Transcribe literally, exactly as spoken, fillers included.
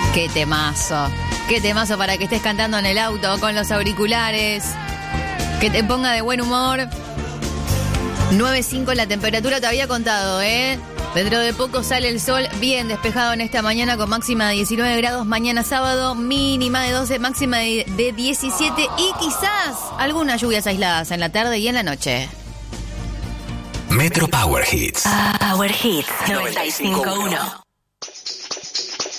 Qué temazo. Qué temazo para que estés cantando en el auto con los auriculares. Que te ponga de buen humor. nueve cinco la temperatura, te había contado, ¿eh? Dentro de poco sale el sol bien despejado en esta mañana con máxima de diecinueve grados. Mañana sábado mínima de doce, máxima de, de diecisiete y quizás algunas lluvias aisladas en la tarde y en la noche. Metro Power Hits. Power Hits noventa y cinco punto uno.